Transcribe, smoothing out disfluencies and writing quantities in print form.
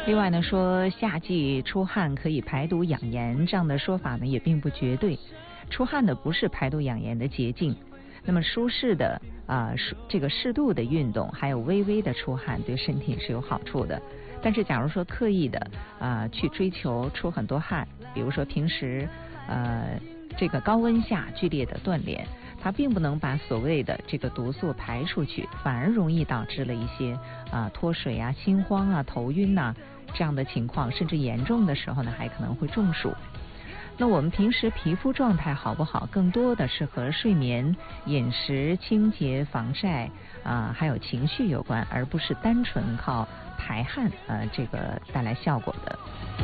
另外呢，说夏季出汗可以排毒养颜，这样的说法呢也并不绝对。出汗呢不是排毒养颜的捷径。那么舒适的这个适度的运动，还有微微的出汗，对身体是有好处的。但是假如说刻意的去追求出很多汗，比如说平时这个高温下剧烈的锻炼，它并不能把所谓的这个毒素排出去，反而容易导致了一些脱水啊、心慌啊、头晕啊这样的情况，甚至严重的时候呢，还可能会中暑。那我们平时皮肤状态好不好，更多的是和睡眠、饮食、清洁、防晒还有情绪有关，而不是单纯靠排汗这个带来效果的。